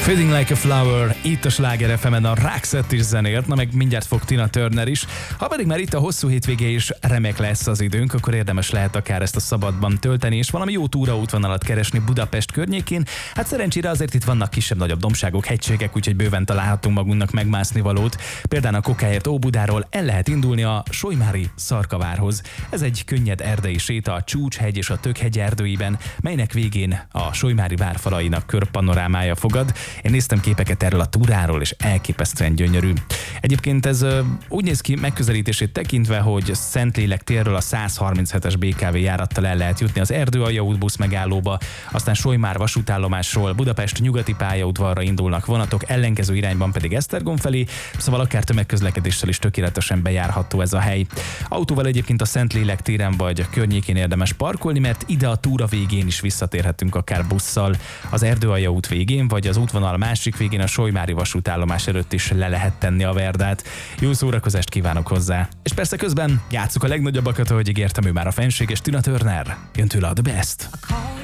Feeling Like a Flower, itt a Sláger FM-en a Roxette is zenélt, na meg mindjárt fog Tina Turner is. Ha pedig már itt a hosszú hétvégé is remek lesz az időnk, akkor érdemes lehet akár ezt a szabadban tölteni, és valami jó túraútvonalat keresni Budapest környékén. Hát szerencsére azért itt vannak kisebb-nagyobb dombságok, hegységek, úgyhogy bőven találhatunk magunknak megmászni valót. Például a Kokáért Óbudáról el lehet indulni a Solymári Szarkavárhoz. Ez egy könnyed erdei séta a Csúcshegy és a Tökhegy erdőiben, melynek végén a Solymári várfalainak körpanorámája fogad. Én néztem képeket erről a túráról, és elképesztően gyönyörű. Egyébként ez úgy néz ki megközelítését tekintve, hogy Szentlélek térről a 137-es BKV járattal el lehet jutni az Erdőalja út busz megállóba, aztán Solymár vasútállomásról Budapest nyugati pályaudvarra indulnak vonatok, ellenkező irányban pedig Esztergom felé, szóval akár tömegközlekedéssel is tökéletesen bejárható ez a hely. Autóval egyébként a Szentlélek téren vagy környékén érdemes parkolni, mert ide a túra végén is visszatérhetünk akár busszal. Az Erdőalja út végén vagy az útvonal másik végén a Solymári vasútállomás előtt is le lehet tenni a verdát. Jó szórakozást kívánok hozzá! És persze közben játsszuk a legnagyobbakat, ahogy ígértem, ő már a fenséges Tina Turner. Jön tőle a The Best.